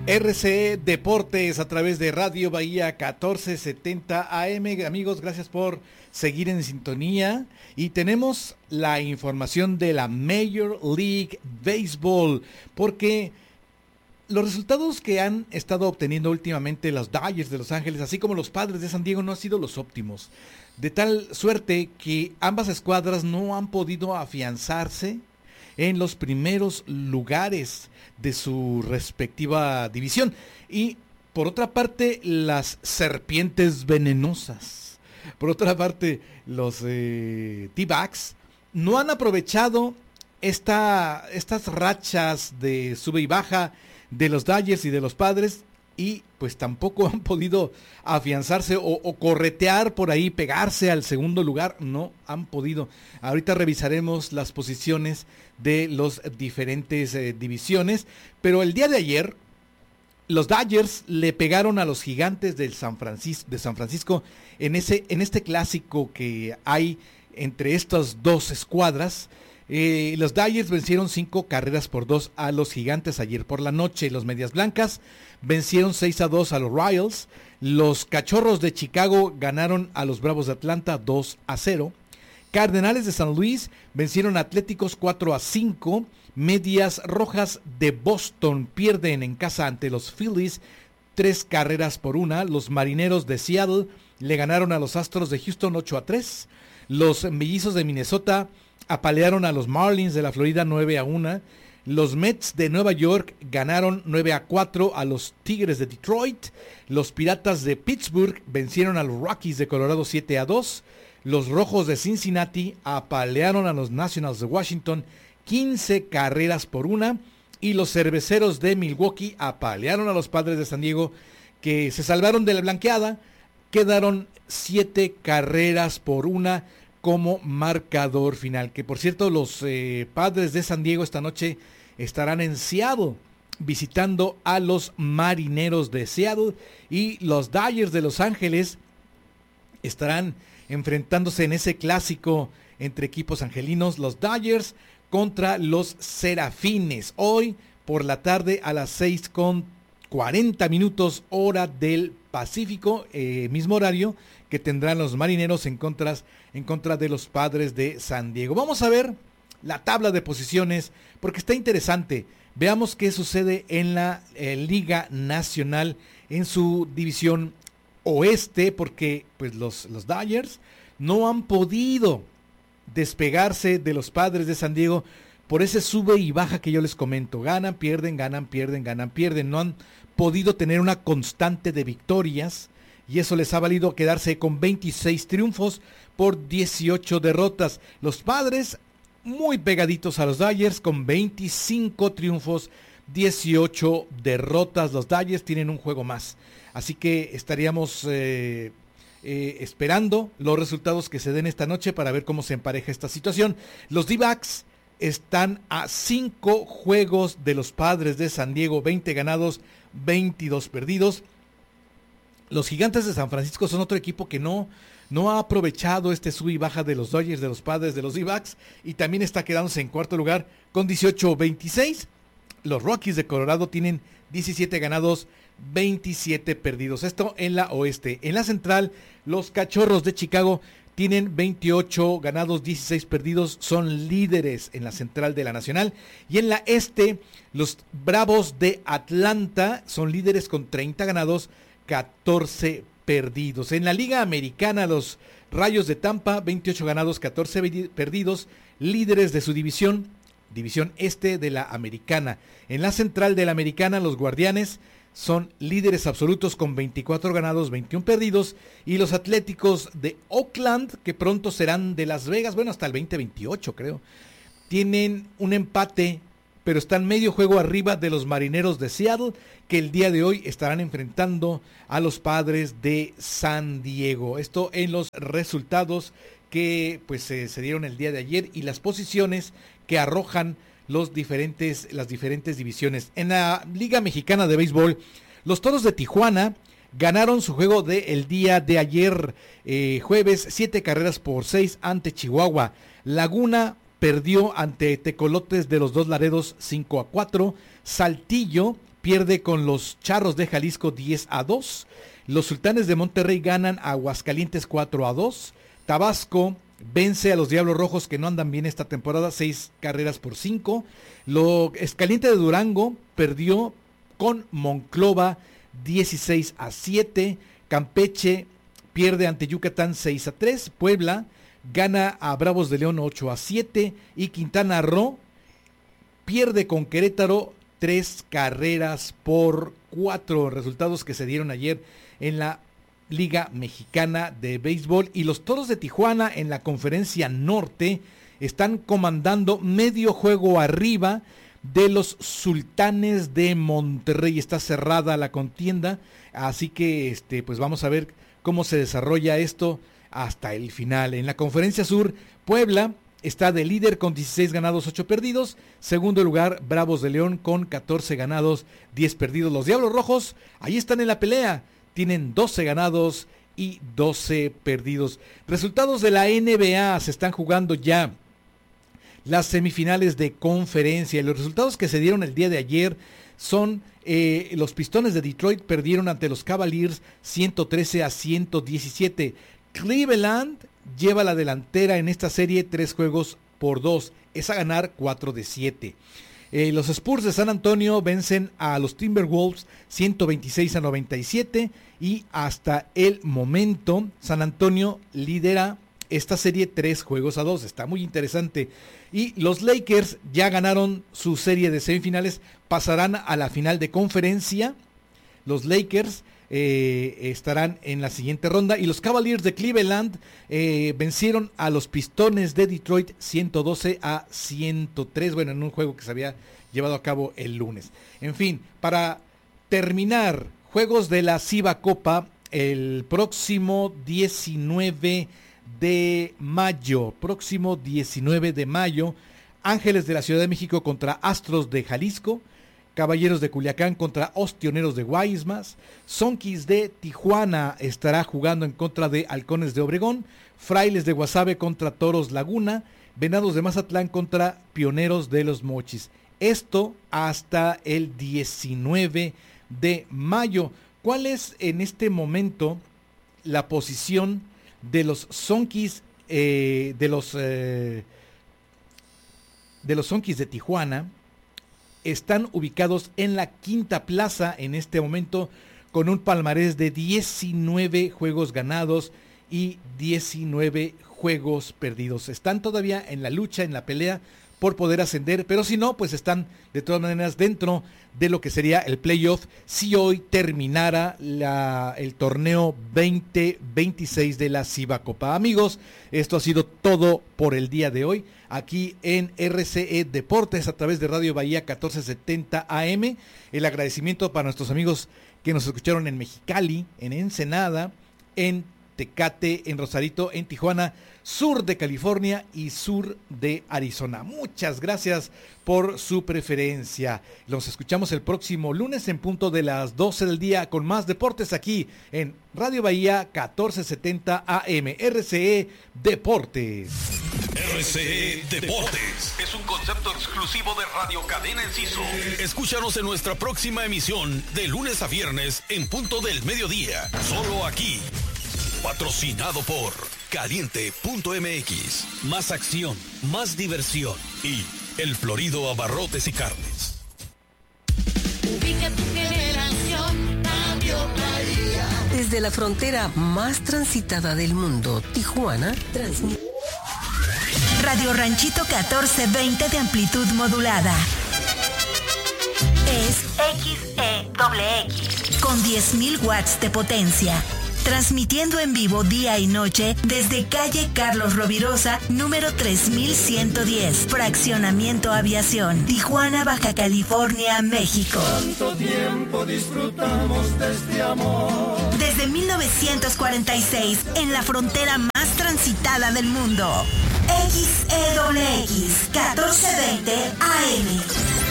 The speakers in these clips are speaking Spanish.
RCE Deportes a través de Radio Bahía 1470 AM. Amigos, gracias por seguir en sintonía. Y tenemos la información de la Major League Baseball, porque los resultados que han estado obteniendo últimamente los Dodgers de Los Ángeles, así como los Padres de San Diego, no han sido los óptimos. De tal suerte que ambas escuadras no han podido afianzarse en los primeros lugares de su respectiva división. Y por otra parte, las serpientes venenosas. Por otra parte, los D-backs no han aprovechado estas rachas de sube y baja de los Dodgers y de los Padres, y pues tampoco han podido afianzarse o corretear por ahí, pegarse al segundo lugar, no han podido. Ahorita revisaremos las posiciones de los diferentes divisiones, pero el día de ayer los Dodgers le pegaron a los Gigantes de San Francisco en este clásico que hay entre estas dos escuadras. Los Dodgers vencieron 5-2 a los Gigantes ayer por la noche. Los Medias Blancas vencieron 6-2 a los Royals. Los Cachorros de Chicago ganaron a los Bravos de Atlanta 2-0. Cardenales de San Luis vencieron a Atléticos 4-5. Medias Rojas de Boston pierden en casa ante los Phillies 3-1. Los Marineros de Seattle le ganaron a los Astros de Houston 8-3. Los Mellizos de Minnesota apalearon a los Marlins de la Florida 9-1. Los Mets de Nueva York ganaron 9-4 a los Tigres de Detroit. Los Piratas de Pittsburgh vencieron a los Rockies de Colorado 7-2. Los Rojos de Cincinnati apalearon a los Nationals de Washington 15-1. Y los Cerveceros de Milwaukee apalearon a los Padres de San Diego, que se salvaron de la blanqueada. Quedaron 7-1 como marcador final. Que por cierto, los Padres de San Diego esta noche estarán en Seattle visitando a los Marineros de Seattle, y los Dodgers de Los Ángeles estarán enfrentándose en ese clásico entre equipos angelinos, los Dodgers contra los Serafines, hoy por la tarde a las 6:40 hora del Pacífico, mismo horario que tendrán los Marineros en contra de los Padres de San Diego. Vamos a ver la tabla de posiciones porque está interesante. Veamos qué sucede en la Liga Nacional en su división oeste, porque pues los Dodgers no han podido despegarse de los Padres de San Diego por ese sube y baja que yo les comento. Ganan, pierden, ganan, pierden, ganan, pierden. No han podido tener una constante de victorias, y eso les ha valido quedarse con 26 triunfos por 18 derrotas. Los Padres muy pegaditos a los Dodgers con 25 triunfos, 18 derrotas. Los Dodgers tienen un juego más, así que estaríamos esperando los resultados que se den esta noche para ver cómo se empareja esta situación. Los D-backs están a 5 juegos de los Padres de San Diego, 20 ganados, 22 perdidos. Los Gigantes de San Francisco son otro equipo que no ha aprovechado este sub y baja de los Dodgers, de los Padres, de los D-backs, y también está quedándose en cuarto lugar con 18-26. Los Rockies de Colorado tienen 17 ganados, 27 perdidos. Esto en la oeste. En la central, los Cachorros de Chicago tienen 28 ganados, 16 perdidos, son líderes en la central de la Nacional. Y en la este, los Bravos de Atlanta son líderes con 30 ganados, 14 perdidos. En la Liga Americana, los Rayos de Tampa, 28 ganados, 14 perdidos, líderes de su división este de la Americana. En la central de la Americana, los Guardianes son líderes absolutos con 24 ganados, 21 perdidos, y los Atléticos de Oakland, que pronto serán de Las Vegas, bueno, hasta el 2028 creo, tienen un empate, pero están medio juego arriba de los Marineros de Seattle, que el día de hoy estarán enfrentando a los Padres de San Diego. Esto en los resultados que pues se dieron el día de ayer y las posiciones que arrojan las diferentes divisiones. En la Liga Mexicana de Béisbol, los Toros de Tijuana ganaron su juego del día de ayer, jueves, 7-6 ante Chihuahua. Laguna perdió ante Tecolotes de los Dos Laredos 5-4. Saltillo pierde con los Charros de Jalisco 10-2. Los Sultanes de Monterrey ganan a Aguascalientes 4-2. Tabasco vence a los Diablos Rojos, que no andan bien esta temporada, 6-5. Caliente de Durango perdió con Monclova 16-7. Campeche pierde ante Yucatán 6-3. Puebla gana a Bravos de León 8-7. Y Quintana Roo pierde con Querétaro 3-4. Resultados que se dieron ayer en la Liga Mexicana de Béisbol. Y los Toros de Tijuana en la Conferencia Norte están comandando medio juego arriba de los Sultanes de Monterrey. Está cerrada la contienda, así que pues vamos a ver cómo se desarrolla esto hasta el final. En la Conferencia Sur, Puebla está de líder con 16 ganados, 8 perdidos. Segundo lugar, Bravos de León con 14 ganados, 10 perdidos. Los Diablos Rojos ahí están en la pelea, tienen 12 ganados y 12 perdidos. Resultados de la NBA, se están jugando ya las semifinales de conferencia. Los resultados que se dieron el día de ayer son los Pistones de Detroit perdieron ante los Cavaliers 113-117. Cleveland lleva la delantera en esta serie 3-2, es a ganar 4-7. Los Spurs de San Antonio vencen a los Timberwolves 126-97 y hasta el momento San Antonio lidera esta serie 3-2. Está muy interesante. Y los Lakers ya ganaron su serie de semifinales, pasarán a la final de conferencia. Los Lakers estarán en la siguiente ronda. Y los Cavaliers de Cleveland vencieron a los Pistones de Detroit 112-103. Bueno, en un juego que se había llevado a cabo el lunes. En fin, para terminar, juegos de la Ciba Copa el próximo 19 de mayo. Ángeles de la Ciudad de México contra Astros de Jalisco. Caballeros de Culiacán contra Ostioneros de Guaymas. Sonkis de Tijuana estará jugando en contra de Halcones de Obregón. Frailes de Guasave contra Toros Laguna. Venados de Mazatlán contra Pioneros de los Mochis. Esto hasta el 19 de mayo. ¿Cuál es en este momento la posición de los Sonkis de los Sonkis de Tijuana? Están ubicados en la quinta plaza en este momento con un palmarés de 19 juegos ganados y 19 juegos perdidos. Están todavía en la lucha, en la pelea por poder ascender, pero si no, pues están de todas maneras dentro de lo que sería el playoff si hoy terminara el torneo 2026 de la Ciba Copa. Amigos, esto ha sido todo por el día de hoy aquí en RCE Deportes a través de Radio Bahía 1470 AM. El agradecimiento para nuestros amigos que nos escucharon en Mexicali, en Ensenada, en Tecate, en Rosarito, en Tijuana, sur de California y sur de Arizona. Muchas gracias por su preferencia. Los escuchamos el próximo lunes en punto de las 12 del día con más deportes aquí en Radio Bahía 1470 AM. RCE Deportes. RCE Deportes es un concepto exclusivo de Radio Cadena Enciso. Escúchanos en nuestra próxima emisión de lunes a viernes en punto del mediodía. Solo aquí. Patrocinado por Caliente.mx. Más acción, más diversión y El Florido Abarrotes y Carnes. Ubica tu generación, Cambio Bahía. Desde la frontera más transitada del mundo, Tijuana, transmite Radio Ranchito 1420 de amplitud modulada. Es XEXX con 10.000 watts de potencia. Transmitiendo en vivo día y noche desde calle Carlos Rovirosa, número 3110, Fraccionamiento Aviación, Tijuana, Baja California, México. Tanto tiempo disfrutamos de este amor. Desde 1946, en la frontera más transitada del mundo. XEXX 1420 AM.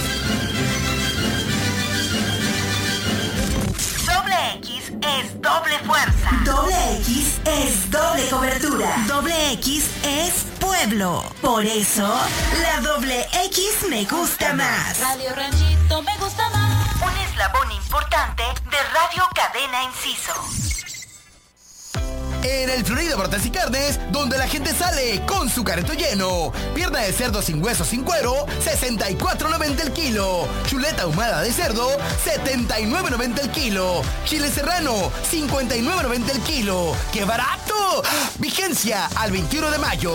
Doble X es doble fuerza. Doble X es doble cobertura. Doble X es pueblo. Por eso, la doble X me gusta más. Radio Ranchito me gusta más. Un en el Florida Brotes y Carnes, donde la gente sale con su carrito lleno. Pierna de cerdo sin hueso, sin cuero, $64.90 el kilo. Chuleta ahumada de cerdo, $79.90 el kilo. Chile serrano, $59.90 el kilo. ¡Qué barato! Vigencia al 21 de mayo.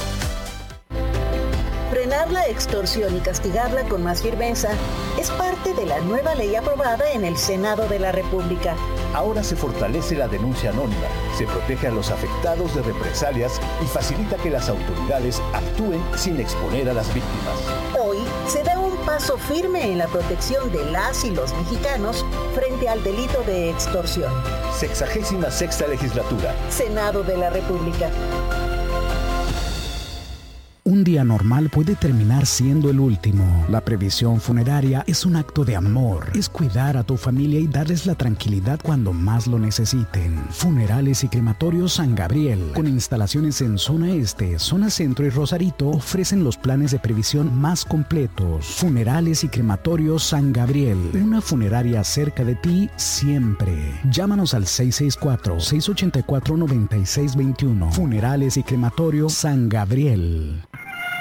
Frenar la extorsión y castigarla con más firmeza es parte de la nueva ley aprobada en el Senado de la República. Ahora se fortalece la denuncia anónima, se protege a los afectados de represalias y facilita que las autoridades actúen sin exponer a las víctimas. Hoy se da un paso firme en la protección de las y los mexicanos frente al delito de extorsión. 66ª Legislatura. Senado de la República. Un día normal puede terminar siendo el último. La previsión funeraria es un acto de amor. Es cuidar a tu familia y darles la tranquilidad cuando más lo necesiten. Funerales y Crematorios San Gabriel, con instalaciones en Zona Este, Zona Centro y Rosarito, ofrecen los planes de previsión más completos. Funerales y Crematorios San Gabriel, una funeraria cerca de ti siempre. Llámanos al 664-684-9621. Funerales y Crematorios San Gabriel.